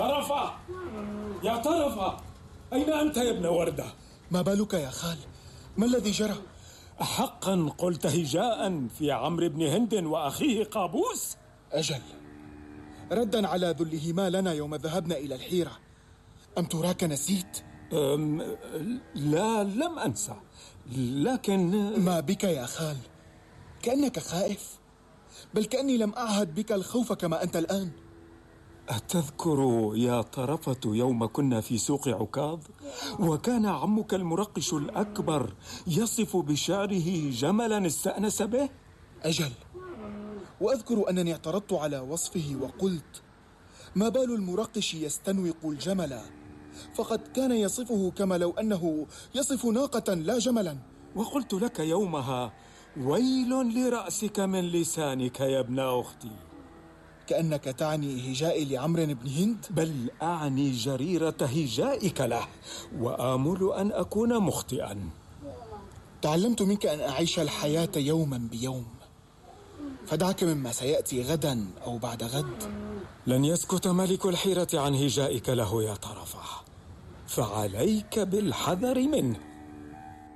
طرفة، يا طرفة، أين أنت يا ابن وردة؟ ما بالك يا خال؟ ما الذي جرى؟ أحقا قلت هجاء في عمرو بن هند وأخيه قابوس؟ أجل، ردا على ذلهما لنا يوم ذهبنا إلى الحيرة. أم تراك نسيت؟ لا، لم أنسى، لكن... ما بك يا خال؟ كأنك خائف، بل كأني لم أعهد بك الخوف كما أنت الآن. أتذكر يا طرفة يوم كنا في سوق عكاظ وكان عمك المرقش الأكبر يصف بشعره جملا استأنس به؟ أجل، وأذكر أنني اعترضت على وصفه وقلت: ما بال المرقش يستنوق الجمل، فقد كان يصفه كما لو أنه يصف ناقة لا جملا. وقلت لك يومها: ويل لرأسك من لسانك يا ابن أختي. كأنك تعني هجائي لعمرو بن هند؟ بل أعني جريرة هجائك له، وآمل أن أكون مخطئا. تعلمت منك أن أعيش الحياة يوما بيوم، فدعك مما سيأتي غدا أو بعد غد. لن يسكت ملك الحيرة عن هجائك له يا طرفة، فعليك بالحذر منه.